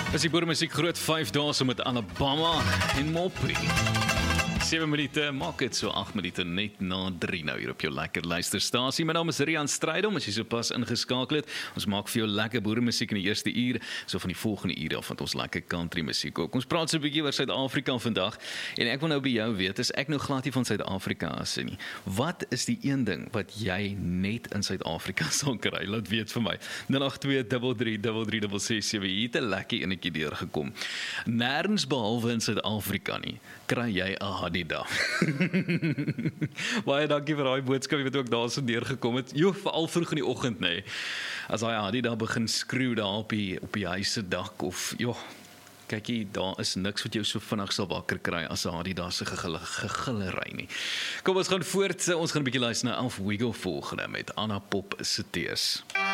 Is die boermusiek groot 5 dae so met Alabama en Moppie. 7 minute, maak het so 8 minute net na 3 nou hier op jou lekker luisterstasie. My naam is Rian Strydom, as jy so pas ingeskakel het. Ons maak vir jou lekker boeremusiek in die eerste uur, so van die volgende uur af, want ons lekker country musiek ook. Ons praat so 'n bietjie oor Suid-Afrika vandag, en ek wil nou by jou weet, as ek nou glad nie van Suid-Afrika as nie, wat is die een ding wat jy net in Suid-Afrika sal kry? Laat weet vir my. 082333367, hier het 'n lekker enetjie deurgekom. Nêrens behalwe in Suid-Afrika nie, kry jy 'n Hadida. Baie dankie vir daai boodskap, jy weet ook daar so deurgekom het. Jo, veral vroeg in die oggend, nee. As daai Hadida begin skreeu daar op die huis se dak, of jo, kykie, daar is niks wat jou so vinnig sal wakker kry as 'n Hadida se gegillery nie. Kom ons gaan voort, ons gaan 'n bietjie luister na Alf Wiggle volgende met Anna Pop se Tees.